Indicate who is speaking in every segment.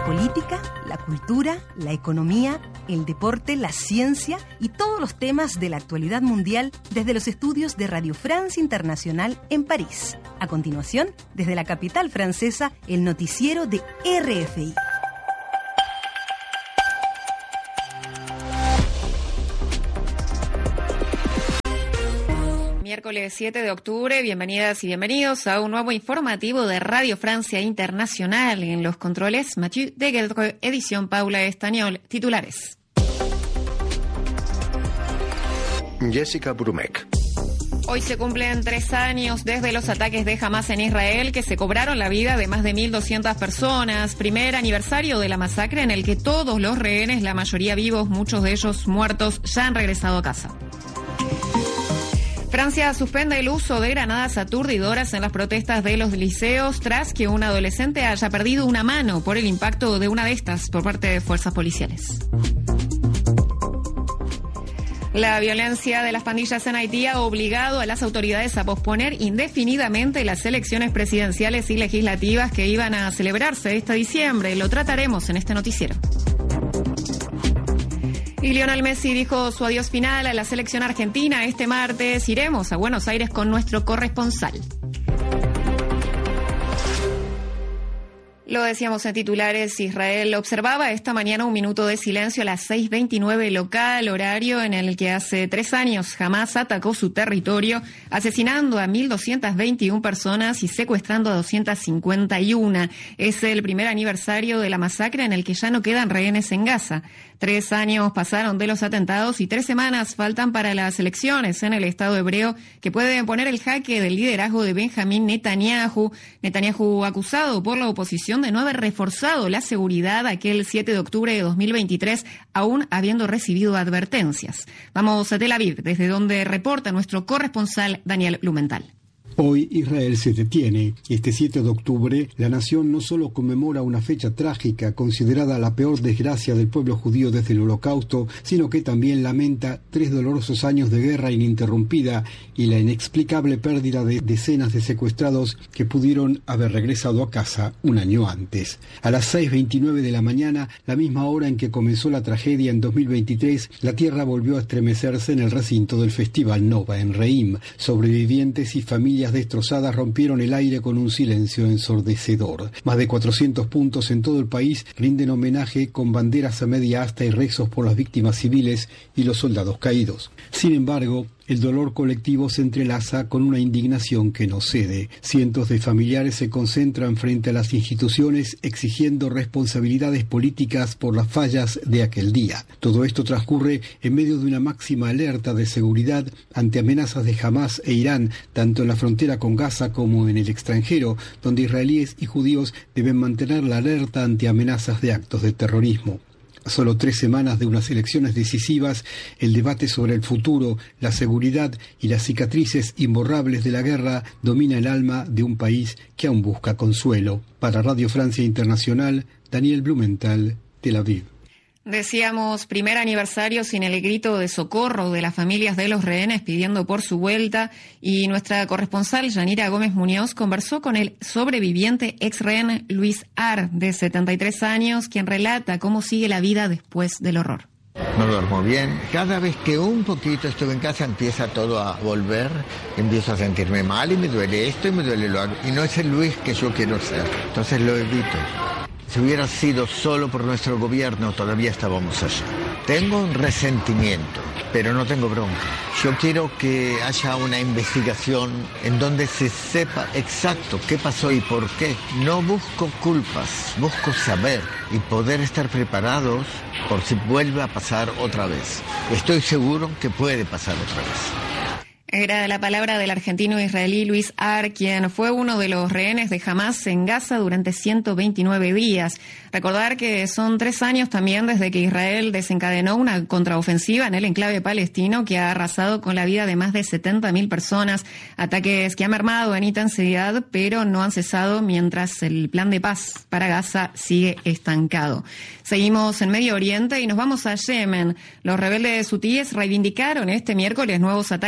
Speaker 1: política, la cultura, la economía, el deporte, la ciencia y todos los temas de la actualidad mundial desde los estudios de Radio France Internacional en París. A continuación, desde la capital francesa, el noticiero de RFI.
Speaker 2: Miércoles 7 de octubre, bienvenidas y bienvenidos a un nuevo informativo de Radio Francia Internacional. En los controles, Mathieu Degueldre, edición Paula Estañol, titulares.
Speaker 3: Jessica Brumeck.
Speaker 2: Hoy se cumplen 3 años desde los ataques de Hamas en Israel que se cobraron la vida de más de 1.200 personas. Primer aniversario de la masacre en el que todos los rehenes, la mayoría vivos, muchos de ellos muertos, ya han regresado a casa. Francia suspende el uso de granadas aturdidoras en las protestas de los liceos tras que un adolescente haya perdido una mano por el impacto de una de estas por parte de fuerzas policiales. La violencia de las pandillas en Haití ha obligado a las autoridades a posponer indefinidamente las elecciones presidenciales y legislativas que iban a celebrarse este diciembre. Lo trataremos en este noticiero. Y Lionel Messi dijo su adiós final a la selección argentina. Este martes iremos a Buenos Aires con nuestro corresponsal. Lo decíamos en titulares, Israel observaba esta mañana un minuto de silencio a las 6:29 local, horario en el que hace 3 años Hamas atacó su territorio, asesinando a 1.221 personas y secuestrando a 251. Es el primer aniversario de la masacre en el que ya no quedan rehenes en Gaza. 3 años pasaron de los atentados y 3 semanas faltan para las elecciones en el Estado hebreo que pueden poner el jaque del liderazgo de Benjamín Netanyahu. Netanyahu acusado por la oposición de no haber reforzado la seguridad aquel 7 de octubre de 2023, aún habiendo recibido advertencias. Vamos a Tel Aviv, desde donde reporta nuestro corresponsal Daniel Blumenthal.
Speaker 4: Hoy Israel se detiene. Este 7 de octubre, la nación no solo conmemora una fecha trágica, considerada la peor desgracia del pueblo judío desde el Holocausto, sino que también lamenta 3 dolorosos años de guerra ininterrumpida y la inexplicable pérdida de decenas de secuestrados que pudieron haber regresado a casa un año antes. A las 6:29 de la mañana, la misma hora en que comenzó la tragedia en 2023, la tierra volvió a estremecerse en el recinto del Festival Nova en Reim. Sobrevivientes y familias destrozadas rompieron el aire con un silencio ensordecedor. Más de 400 puntos en todo el país rinden homenaje con banderas a media asta y rezos por las víctimas civiles y los soldados caídos. Sin embargo, el dolor colectivo se entrelaza con una indignación que no cede. Cientos de familiares se concentran frente a las instituciones exigiendo responsabilidades políticas por las fallas de aquel día. Todo esto transcurre en medio de una máxima alerta de seguridad ante amenazas de Hamas e Irán, tanto en la frontera con Gaza como en el extranjero, donde israelíes y judíos deben mantener la alerta ante amenazas de actos de terrorismo. A solo 3 semanas de unas elecciones decisivas, el debate sobre el futuro, la seguridad y las cicatrices imborrables de la guerra domina el alma de un país que aún busca consuelo. Para Radio Francia Internacional, Daniel Blumenthal, Tel Aviv.
Speaker 2: Decíamos, primer aniversario sin el grito de socorro de las familias de los rehenes pidiendo por su vuelta, y nuestra corresponsal Yanira Gómez Muñoz conversó con el sobreviviente ex rehén Luis Ar, de 73 años, quien relata cómo sigue la vida después del horror.
Speaker 5: No duermo bien. Cada vez que un poquito estuve en casa empieza todo a volver, empiezo a sentirme mal y me duele esto y me duele lo otro. Y no es el Luis que yo quiero ser, entonces lo evito. Si hubiera sido solo por nuestro gobierno, todavía estábamos allá. Tengo un resentimiento, pero no tengo bronca. Yo quiero que haya una investigación en donde se sepa exacto qué pasó y por qué. No busco culpas, busco saber y poder estar preparados por si vuelve a pasar otra vez. Estoy seguro que puede pasar otra vez.
Speaker 2: Era la palabra del argentino israelí Luis Ar, quien fue uno de los rehenes de Hamas en Gaza durante 129 días. Recordar que son 3 años también desde que Israel desencadenó una contraofensiva en el enclave palestino que ha arrasado con la vida de más de 70.000 personas. Ataques que han mermado en intensidad, pero no han cesado mientras el plan de paz para Gaza sigue estancado. Seguimos en Medio Oriente y nos vamos a Yemen. Los rebeldes hutíes reivindicaron este miércoles nuevos ataques con misiles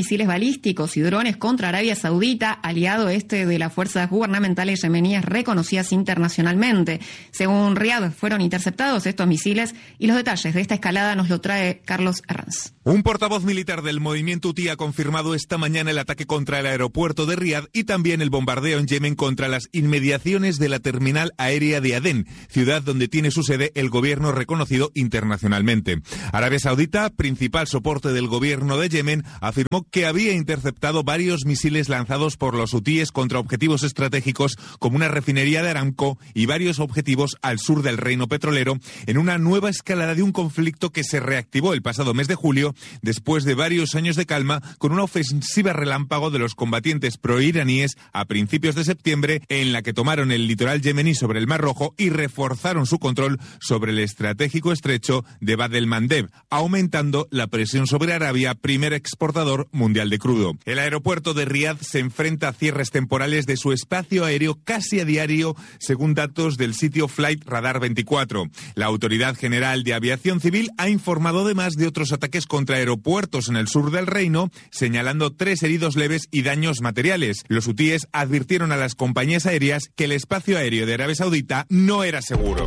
Speaker 2: misiles balísticos y drones contra Arabia Saudita, aliado de las fuerzas gubernamentales yemeníes reconocidas internacionalmente. Según Riad, fueron interceptados estos misiles y los detalles de esta escalada nos lo trae Carlos Herranz.
Speaker 6: Un portavoz militar del movimiento hutí ha confirmado esta mañana el ataque contra el aeropuerto de Riad y también el bombardeo en Yemen contra las inmediaciones de la terminal aérea de Adén, ciudad donde tiene su sede el gobierno reconocido internacionalmente. Arabia Saudita, principal soporte del gobierno de Yemen, afirmó que había interceptado varios misiles lanzados por los hutíes contra objetivos estratégicos como una refinería de Aramco y varios objetivos al sur del reino petrolero, en una nueva escalada de un conflicto que se reactivó el pasado mes de julio después de varios años de calma, con una ofensiva relámpago de los combatientes proiraníes a principios de septiembre, en la que tomaron el litoral yemení sobre el Mar Rojo y reforzaron su control sobre el estratégico estrecho de Bab el-Mandeb, aumentando la presión sobre Arabia, primer exportador mundial de crudo. El aeropuerto de Riad se enfrenta a cierres temporales de su espacio aéreo casi a diario, según datos del sitio Flight Radar 24. La Autoridad General de Aviación Civil ha informado además de otros ataques contra aeropuertos en el sur del reino, señalando 3 heridos leves y daños materiales. Los hutíes advirtieron a las compañías aéreas que el espacio aéreo de Arabia Saudita no era seguro.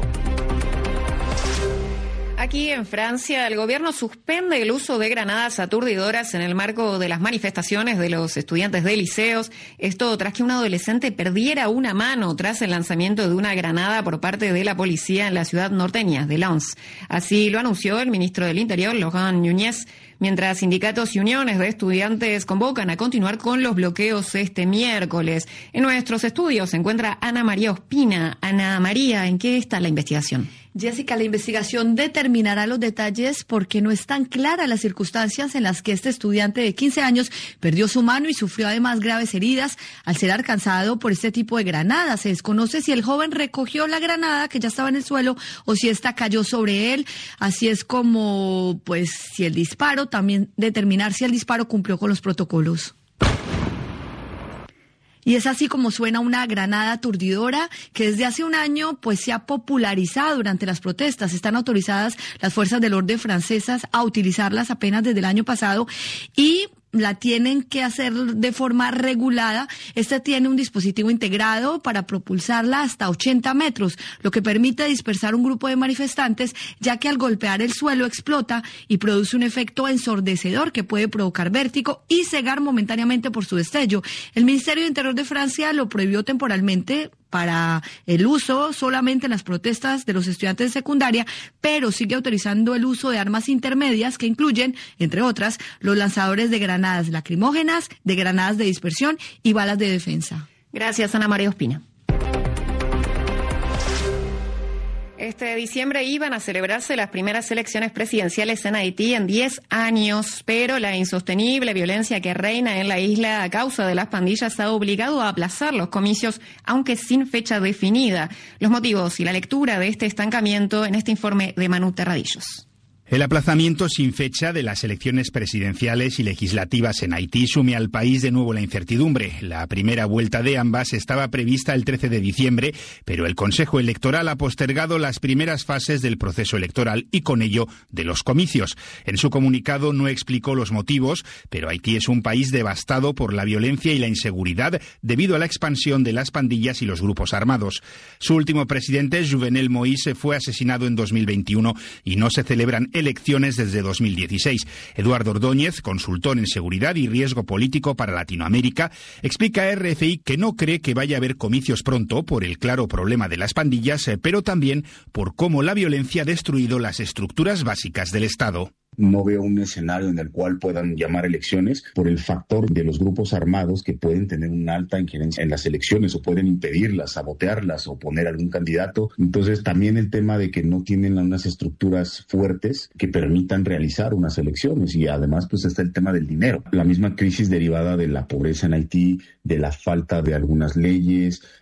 Speaker 2: Aquí en Francia, el gobierno suspende el uso de granadas aturdidoras en el marco de las manifestaciones de los estudiantes de liceos. Esto tras que un adolescente perdiera una mano tras el lanzamiento de una granada por parte de la policía en la ciudad norteña de Lens. Así lo anunció el ministro del Interior, Laurent Nunez, mientras sindicatos y uniones de estudiantes convocan a continuar con los bloqueos este miércoles. En nuestros estudios se encuentra Ana María Ospina. Ana María, ¿en qué está la investigación?
Speaker 7: Jessica, la investigación determinará los detalles porque no están claras las circunstancias en las que este estudiante de 15 años perdió su mano y sufrió además graves heridas al ser alcanzado por este tipo de granadas. Se desconoce si el joven recogió la granada que ya estaba en el suelo o si esta cayó sobre él. Así es como, si el disparo, también determinar si el disparo cumplió con los protocolos. Y es así como suena una granada aturdidora que desde hace un año se ha popularizado durante las protestas. Están autorizadas las fuerzas del orden francesas a utilizarlas apenas desde el año pasado y la tienen que hacer de forma regulada. Esta tiene un dispositivo integrado para propulsarla hasta 80 metros, lo que permite dispersar un grupo de manifestantes, ya que al golpear el suelo explota y produce un efecto ensordecedor que puede provocar vértigo y cegar momentáneamente por su destello. El Ministerio de Interior de Francia lo prohibió temporalmente para el uso solamente en las protestas de los estudiantes de secundaria, pero sigue autorizando el uso de armas intermedias que incluyen, entre otras, los lanzadores de granadas lacrimógenas, de granadas de dispersión y balas de defensa.
Speaker 2: Gracias, Ana María Ospina. Este diciembre iban a celebrarse las primeras elecciones presidenciales en Haití en 10 años, pero la insostenible violencia que reina en la isla a causa de las pandillas ha obligado a aplazar los comicios, aunque sin fecha definida. Los motivos y la lectura de este estancamiento en este informe de Manu Terradillos.
Speaker 8: El aplazamiento sin fecha de las elecciones presidenciales y legislativas en Haití sume al país de nuevo la incertidumbre. La primera vuelta de ambas estaba prevista el 13 de diciembre, pero el Consejo Electoral ha postergado las primeras fases del proceso electoral y con ello de los comicios. En su comunicado no explicó los motivos, pero Haití es un país devastado por la violencia y la inseguridad debido a la expansión de las pandillas y los grupos armados. Su último presidente, Jovenel Moïse, fue asesinado en 2021 y no se celebran elecciones desde 2016. Eduardo Ordóñez, consultor en seguridad y riesgo político para Latinoamérica, explica a RFI que no cree que vaya a haber comicios pronto por el claro problema de las pandillas, pero también por cómo la violencia ha destruido las estructuras básicas del Estado.
Speaker 9: No veo un escenario en el cual puedan llamar elecciones por el factor de los grupos armados que pueden tener una alta injerencia en las elecciones o pueden impedirlas, sabotearlas o poner algún candidato. Entonces también el tema de que no tienen unas estructuras fuertes que permitan realizar unas elecciones y además está el tema del dinero. La misma crisis derivada de la pobreza en Haití, de la falta de algunas leyes,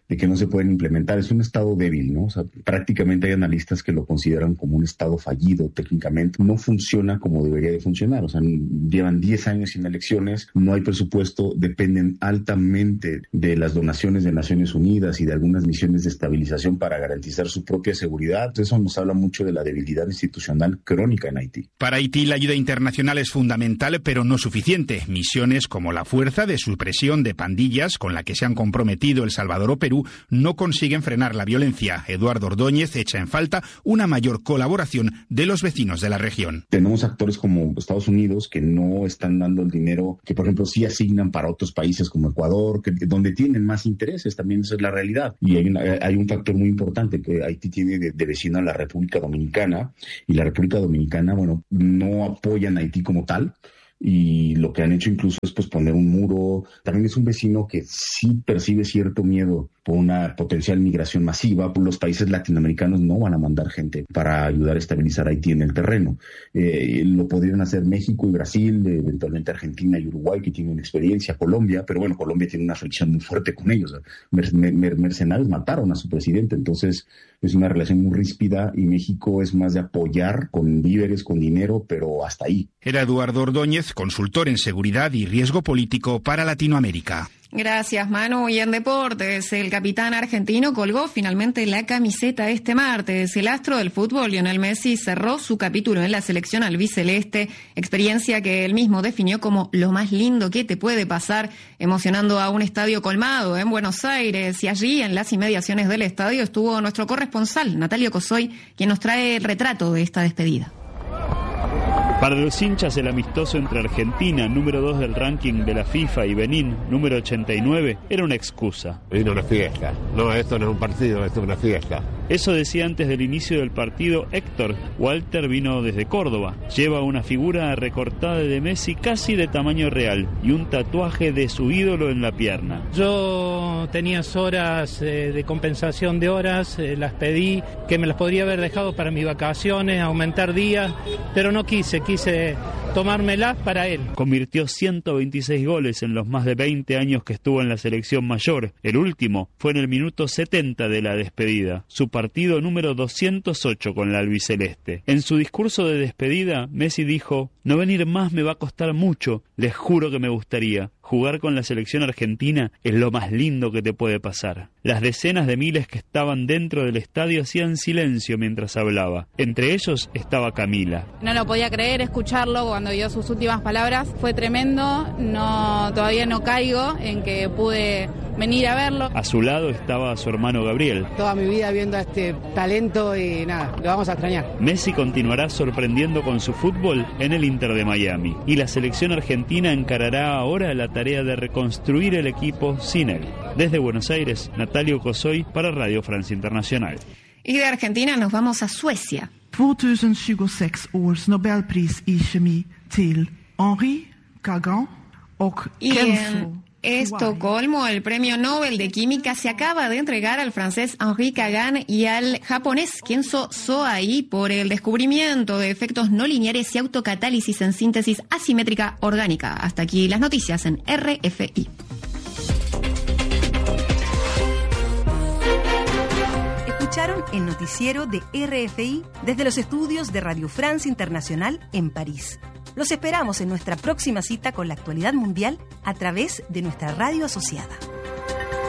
Speaker 9: de que no se pueden implementar. Es un Estado débil, ¿no? O sea, prácticamente hay analistas que lo consideran como un Estado fallido técnicamente. No funciona como debería de funcionar. O sea, llevan 10 años sin elecciones, no hay presupuesto, dependen altamente de las donaciones de Naciones Unidas y de algunas misiones de estabilización para garantizar su propia seguridad. Eso nos habla mucho de la debilidad institucional crónica en Haití.
Speaker 8: Para Haití, la ayuda internacional es fundamental, pero no suficiente. Misiones como la Fuerza de Supresión de Pandillas, con la que se han comprometido El Salvador o Perú, no consiguen frenar la violencia. Eduardo Ordóñez echa en falta una mayor colaboración de los vecinos de la región.
Speaker 9: Tenemos actores como Estados Unidos que no están dando el dinero que, por ejemplo, sí asignan para otros países como Ecuador, donde tienen más intereses. También esa es la realidad. Y hay un factor muy importante que Haití tiene de vecino a la República Dominicana, y la República Dominicana, bueno, no apoyan a Haití como tal. Y lo que han hecho incluso es pues poner un muro. También es un vecino que sí percibe cierto miedo por una potencial migración masiva. Los países latinoamericanos no van a mandar gente para ayudar a estabilizar Haití en el terreno. Lo podrían hacer México y Brasil, eventualmente Argentina y Uruguay, que tienen experiencia, Colombia, pero bueno, Colombia tiene una fricción muy fuerte con ellos. Mercenarios mataron a su presidente, entonces es una relación muy ríspida, y México es más de apoyar con víveres, con dinero, pero hasta ahí.
Speaker 8: Era Eduardo Ordóñez, consultor en seguridad y riesgo político para Latinoamérica.
Speaker 2: Gracias, Manu. Y en deportes, el capitán argentino colgó finalmente la camiseta este martes. El astro del fútbol, Lionel Messi, cerró su capítulo en la selección albiceleste, experiencia que él mismo definió como lo más lindo que te puede pasar, emocionando a un estadio colmado en Buenos Aires. Y allí, en las inmediaciones del estadio, estuvo nuestro corresponsal, Natalio Cosoy, quien nos trae el retrato de esta despedida.
Speaker 10: Para los hinchas, el amistoso entre Argentina, número 2 del ranking de la FIFA, y Benín, número 89, era una excusa.
Speaker 11: Vino una fiesta. No, esto no es un partido, esto es una fiesta.
Speaker 10: Eso decía antes del inicio del partido Héctor. Walter vino desde Córdoba. Lleva una figura recortada de Messi casi de tamaño real y un tatuaje de su ídolo en la pierna.
Speaker 12: Yo tenía horas de compensación de horas, las pedí, que me las podría haber dejado para mis vacaciones, aumentar días, pero no quise tomármelas para él.
Speaker 10: Convirtió 126 goles en los más de 20 años que estuvo en la selección mayor. El último fue en el minuto 70 de la despedida, su partido número 208 con la albiceleste. En su discurso de despedida, Messi dijo: "No venir más me va a costar mucho, les juro que me gustaría. Jugar con la selección argentina es lo más lindo que te puede pasar". Las decenas de miles que estaban dentro del estadio hacían silencio mientras hablaba. Entre ellos estaba Camila.
Speaker 13: No lo podía creer, escucharlo cuando dio sus últimas palabras fue tremendo. Todavía no caigo en que pude venir a verlo.
Speaker 10: A su lado estaba su hermano Gabriel.
Speaker 14: Toda mi vida viendo a este talento y nada, lo vamos a extrañar.
Speaker 10: Messi continuará sorprendiendo con su fútbol en el Inter de Miami, y la selección argentina encarará ahora la tarea de reconstruir el equipo sin él. Desde Buenos Aires, Natalio Cosoy para Radio Francia Internacional.
Speaker 2: Y de Argentina nos vamos a Suecia.
Speaker 15: 2026 års Nobelpris i kemi till Henri Kagan och Kenzo.
Speaker 2: Estocolmo, el premio Nobel de Química se acaba de entregar al francés Henri Kagan y al japonés Kenzo Soai por el descubrimiento de efectos no lineares y autocatálisis en síntesis asimétrica orgánica. Hasta aquí las noticias en RFI.
Speaker 1: Escucharon el noticiero de RFI desde los estudios de Radio France Internacional en París. Los esperamos en nuestra próxima cita con la actualidad mundial a través de nuestra radio asociada.